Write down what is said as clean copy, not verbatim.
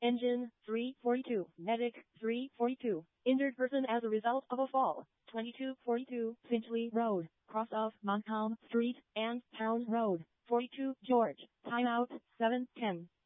Engine 342. Medic 342. Injured person as a result of a fall. 2242 Finchley Road, cross of Montcalm Street and Town Road. 42 George. Timeout 7:10.